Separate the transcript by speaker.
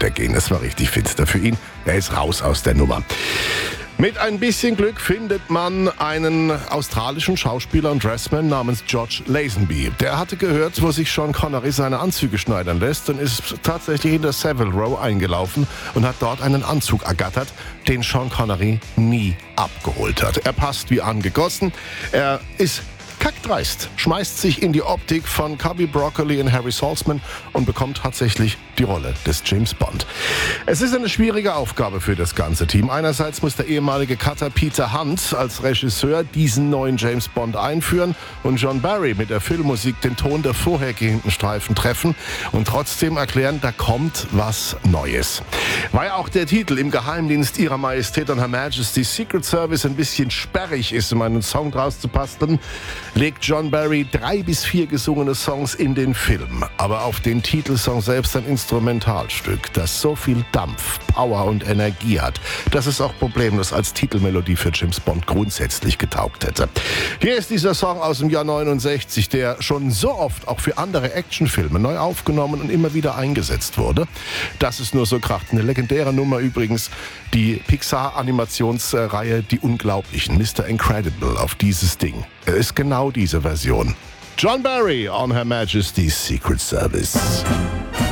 Speaker 1: untergehen. Es war richtig finster für ihn. Er ist raus aus der Nummer. Mit ein bisschen Glück findet man einen australischen Schauspieler und Dressman namens George Lazenby. Der hatte gehört, wo sich Sean Connery seine Anzüge schneidern lässt und ist tatsächlich in der Savile Row eingelaufen und hat dort einen Anzug ergattert, den Sean Connery nie abgeholt hat. Er passt wie angegossen. Er ist kackdreist, schmeißt sich in die Optik von Cubby Broccoli und Harry Saltzman und bekommt tatsächlich die Rolle des James Bond. Es ist eine schwierige Aufgabe für das ganze Team. Einerseits muss der ehemalige Cutter Peter Hunt als Regisseur diesen neuen James Bond einführen und John Barry mit der Filmmusik den Ton der vorhergehenden Streifen treffen und trotzdem erklären, da kommt was Neues. Weil auch der Titel im Geheimdienst Ihrer Majestät und Her Majesty's Secret Service ein bisschen sperrig ist, um einen Song draus zu basteln, legt John Barry 3 bis 4 gesungene Songs in den Film, aber auf den Titelsong selbst ein Instrumentalstück, das so viel Dampf, Power und Energie hat, dass es auch problemlos als Titelmelodie für James Bond grundsätzlich getaugt hätte. Hier ist dieser Song aus dem Jahr 69, der schon so oft auch für andere Actionfilme neu aufgenommen und immer wieder eingesetzt wurde. Das ist nur so kracht. Eine legendäre Nummer übrigens, die Pixar-Animationsreihe Die Unglaublichen, Mr. Incredible auf dieses Ding. Er ist genau diese Version. John Barry on Her Majesty's Secret Service.